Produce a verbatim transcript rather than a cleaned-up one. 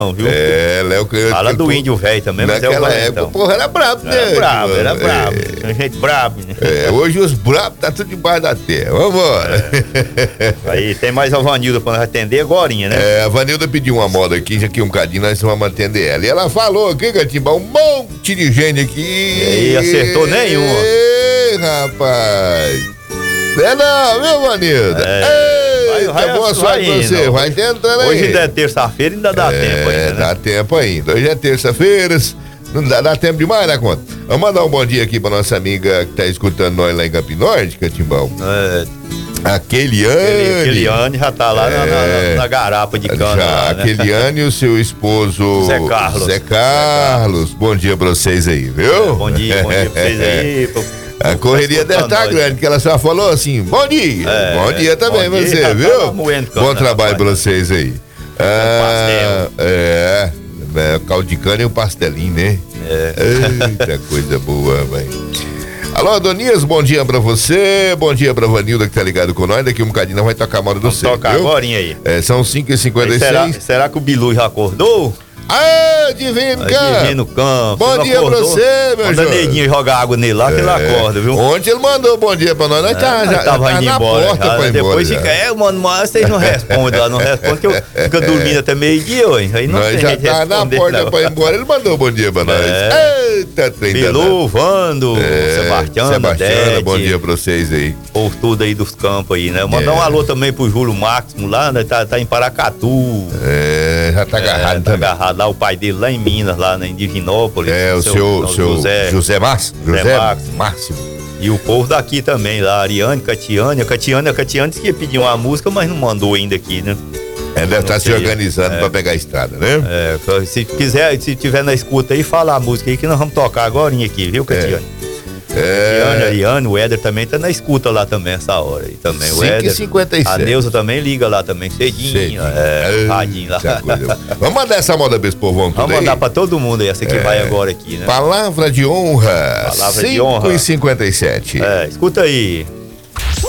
viu? É, Léo Clementão. Fala do índio velho também, mas é o Naquela época, porra, era brabo, né? Era brabo, era brabo. É. Tinha gente brabo, né? É, hoje os brabos tá tudo debaixo da terra. Vambora. É. Aí tem mais a Vanilda pra nós atender agorinha, né? É, a Vanilda pediu uma moda aqui, já que um bocadinho nós vamos atender ela. E ela falou aqui, Catimbá, um monte de gente aqui. E aí, acertou nenhuma. Ei, rapaz. É não, viu, Vanilda? É. Eita, vai, vai, boa sorte pra você, indo. vai tentando aí. Hoje ainda é terça-feira, ainda dá é, tempo ainda, né? Dá tempo ainda. Hoje é terça-feira, não dá, dá tempo demais, né, conta? Vamos mandar um bom dia aqui pra nossa amiga que tá escutando nós lá em Campinorde, Catimbão. É. A Keliane. Keliane já tá lá é, na, na, na garapa de cana. Já, lá, a né? Keliane e o seu esposo Zé Carlos. Zé Carlos. Bom dia pra vocês aí, viu? É, bom dia, bom dia pra vocês aí. Pro, a correria deve estar grande, que ela só falou assim, bom dia. É, bom dia também bom você, dia, viu? Tá moendo, bom trabalho pra vocês aí. Ah, é, é, caldo de cana e o pastelinho, né? É. Eita coisa boa, velho. Alô, Adonias, bom dia pra você, bom dia pra Vanilda que tá ligado com nós, daqui um bocadinho nós vai tocar a moda do céu. Tocar agora aí. É, são cinco e cinquenta e seis. Será, será que o Bilu já acordou? Ah, Divino Campo! Divino Campo! Bom dia acordou, pra você, meu Manda neguinho jogar água nele lá, é. que ele acorda, viu? Ontem ele mandou bom dia pra nós, nós é, tá, já, tava tá indo na embora, porta já, pra ir depois embora. Depois fica, é, mano, mas vocês não respondem lá, não respondem, que eu fico dormindo até meio-dia, ué. Aí não nós tem já tá na porta não. pra ir embora, ele mandou bom dia pra nós. É. Eita, trem Bilu, Vando, é. Sebastião, Sebastião, bom dia pra vocês aí. Por tudo aí dos campos aí, né? Mandar é. um alô também pro Júlio Máximo lá, né? Tá, tá em Paracatu. É, já tá é, agarrado tá também. agarrado lá, o pai dele lá em Minas, lá né, em Divinópolis. É, o seu, seu, seu José, José Máximo. José Máximo. Máximo. E o povo daqui também, lá, Ariane, Catiane. A Catiane, a Catiane disse que ia pedir uma música, mas não mandou ainda aqui, né? É, deve estar tá se organizando é. pra pegar a estrada, né? É, se quiser, se tiver na escuta aí, fala a música aí que nós vamos tocar agora aqui, viu, Catiane? É. Catiane, Ariane, o Éder também tá na escuta lá também essa hora aí também. O Éder, cinquenta e sete. A Neuza também liga lá também, cedinho, cedinho. É, radinho lá. Vamos mandar essa moda pra esse povão tudo Vamos aí? mandar pra todo mundo aí, essa que é. vai agora aqui, né? Palavra de honra. Palavra de honra. cinco e cinquenta e sete. É, escuta aí.